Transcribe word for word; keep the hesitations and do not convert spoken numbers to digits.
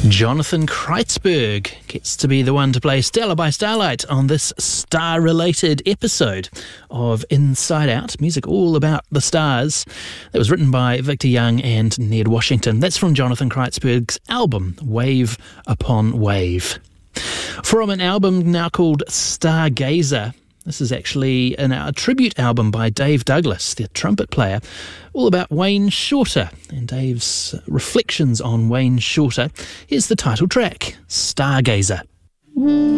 Jonathan Kreitzberg gets to be the one to play Stella by Starlight on this star-related episode of Inside Out, music all about the stars. That was written by Victor Young and Ned Washington. That's from Jonathan Kreitzberg's album, Wave Upon Wave. From an album now called Stargazer, this is actually an, a tribute album by Dave Douglas, the trumpet player, all about Wayne Shorter and Dave's reflections on Wayne Shorter. Here's the title track, Stargazer.